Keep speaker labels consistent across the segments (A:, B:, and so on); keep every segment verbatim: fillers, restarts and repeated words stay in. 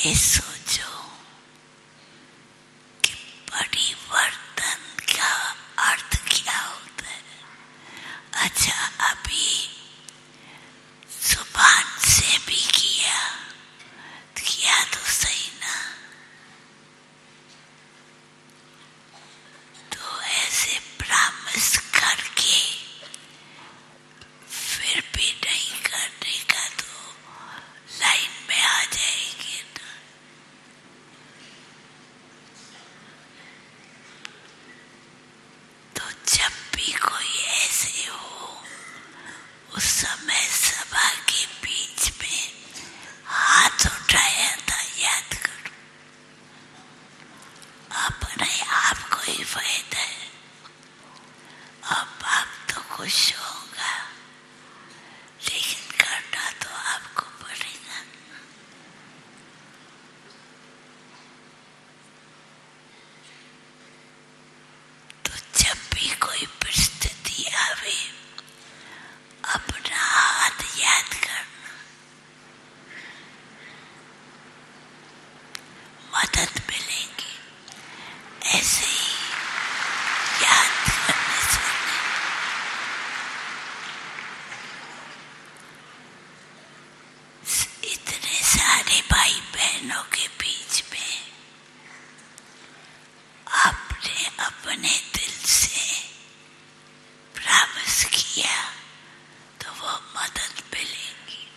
A: ये सोचो कि परिवर्तन का अर्थ क्या होता है। अच्छा, अभी जुबान से भी किया किया तो सही ना, तो ऐसे प्रॉमिस करके फिर भी नहीं करने का तो लाइन में आ जाएगी ना। तो जब भी कोई ऐसे हो, उस समय सभा के बीच में हाथ उठाया था, याद करो। अपने आप को ही फायदा है। अब आप तो खुश होगा, लेकिन करना तो आपको पड़ेगा। तो जब भी कोई परिस्थिति आवे, अपना हाथ याद करना, मदद मिलेगी। ऐसे ही याद करने से इतने सारे भाई बहनों के बीच में आपने अपने दिल से प्रॉमिस किया तो वो मदद मिलेगी।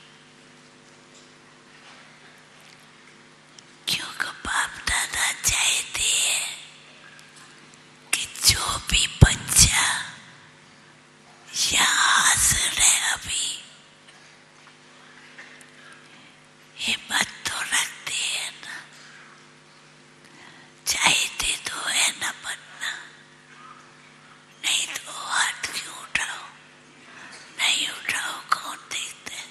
A: क्योंकि बाप दादा चाहते हैं कि जो भी बच्चा यहाँ हाजिर है अभी, हिम्मत तो रखते हैं ना, चाहते तो है ना बनना, नहीं तो हाथ क्यों उठाओ, नहीं उठाओ, कौन देखता है।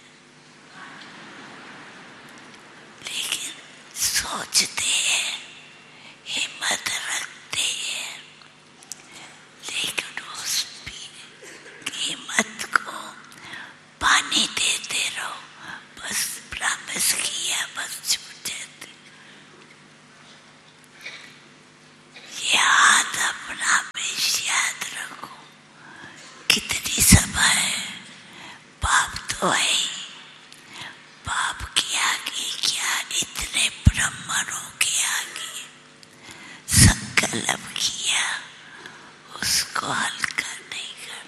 A: लेकिन सोचते हैं, हिम्मत रखते हैं, लेकिन उस हिम्मत को पानी देते रहो। बस प्रॉमिस किया, बस छूट जाते। ये हाथ अपना हमेशा याद रखो। कितनी सभा है, पाप तो है ही, पाप के आगे क्या, इतने ब्राह्मणों के आगे संकल्प किया, उसको हल्का नहीं कर।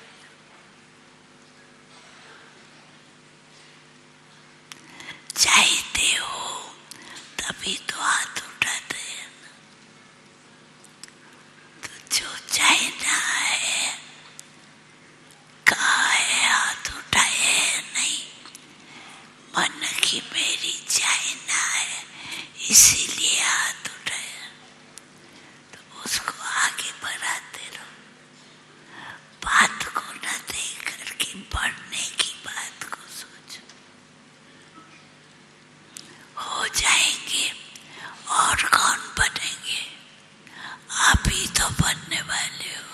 A: चाहते हो तभी तो हाथ उठाते हैं ना। तो जो चाहना है, कहा है, हाथ उठाए है नहीं, मन की मेरी चाहना है इसीलिए हाथ उठाया, तो उसको आगे बढ़ाते रहो। बात को न देख करके बढ़ने की बात को सोचो। हो जाएंगे और कौन बनेंगे, आप ही तो बनने वाले हो।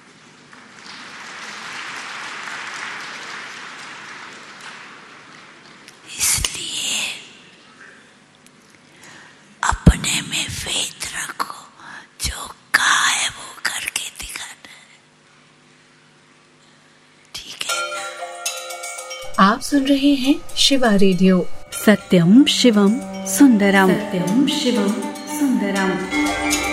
A: इसलिए अपने में फेथ रखो, जो कहा है वो करके दिखाना है। ठीक है ना।
B: आप सुन रहे हैं शिवा रेडियो।
C: सत्यम शिवम सुंदरम, सत्यम शिवम सुंदरम।